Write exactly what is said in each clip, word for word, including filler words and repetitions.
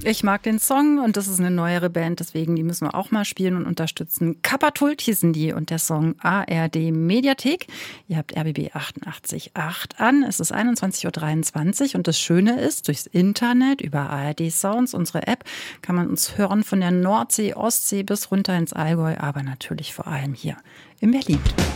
Ich mag den Song und das ist eine neuere Band, deswegen die müssen wir auch mal spielen und unterstützen. Kapatult hießen die und der Song A R D Mediathek. Ihr habt R B B achtundachtzig Komma acht an. Es ist einundzwanzig Uhr dreiundzwanzig und das Schöne ist, durchs Internet, über A R D Sounds, unsere App, kann man uns hören von der Nordsee, Ostsee bis runter ins Allgäu, aber natürlich vor allem hier in Berlin.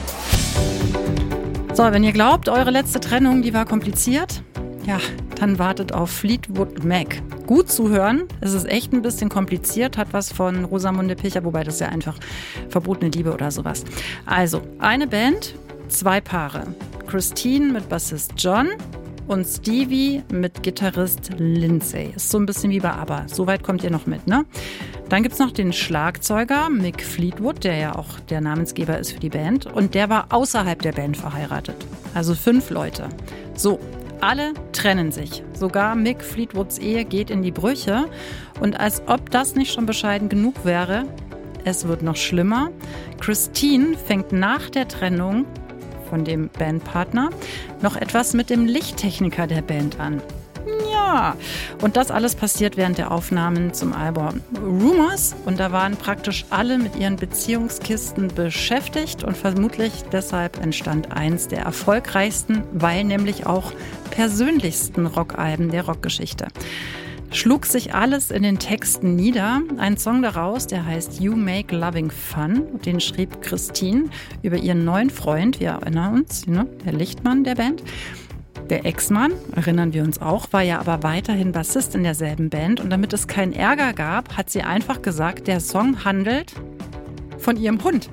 So, wenn ihr glaubt, eure letzte Trennung, die war kompliziert, ja, dann wartet auf Fleetwood Mac. Gut zuhören, es ist echt ein bisschen kompliziert, hat was von Rosamunde Pilcher, wobei das ja einfach verbotene Liebe oder sowas. Also, eine Band, zwei Paare. Christine mit Bassist John und Stevie mit Gitarrist Lindsay. Ist so ein bisschen wie bei ABBA. Soweit kommt ihr noch mit, ne? Dann gibt's noch den Schlagzeuger Mick Fleetwood, der ja auch der Namensgeber ist für die Band. Und der war außerhalb der Band verheiratet. Also fünf Leute. So, alle trennen sich. Sogar Mick Fleetwoods Ehe geht in die Brüche. Und als ob das nicht schon bescheiden genug wäre, es wird noch schlimmer. Christine fängt nach der Trennung von dem Bandpartner noch etwas mit dem Lichttechniker der Band an. Ja, und das alles passiert während der Aufnahmen zum Album Rumors. Und da waren praktisch alle mit ihren Beziehungskisten beschäftigt und vermutlich deshalb entstand eins der erfolgreichsten, weil nämlich auch persönlichsten Rockalben der Rockgeschichte. Schlug sich alles in den Texten nieder. Ein Song daraus, der heißt You Make Loving Fun. Den schrieb Christine über ihren neuen Freund, wir erinnern uns, ne, der Lichtmann der Band. Der Ex-Mann, erinnern wir uns auch, war ja aber weiterhin Bassist in derselben Band. Und damit es keinen Ärger gab, hat sie einfach gesagt, der Song handelt von ihrem Hund.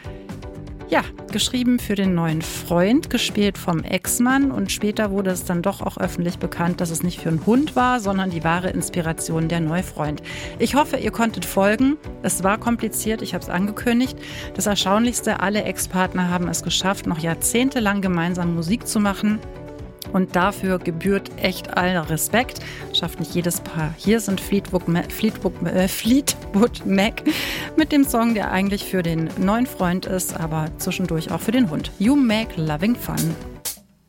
Ja, geschrieben für den neuen Freund, gespielt vom Ex-Mann. Und später wurde es dann doch auch öffentlich bekannt, dass es nicht für einen Hund war, sondern die wahre Inspiration der Neufreund. Ich hoffe, ihr konntet folgen. Es war kompliziert, ich habe es angekündigt. Das Erstaunlichste, alle Ex-Partner haben es geschafft, noch jahrzehntelang gemeinsam Musik zu machen. Und dafür gebührt echt aller Respekt. Schafft nicht jedes Paar. Hier sind Fleetwood, Ma- Fleetwood, äh, Fleetwood Mac mit dem Song, der eigentlich für den neuen Freund ist, aber zwischendurch auch für den Hund. You Make Loving Fun.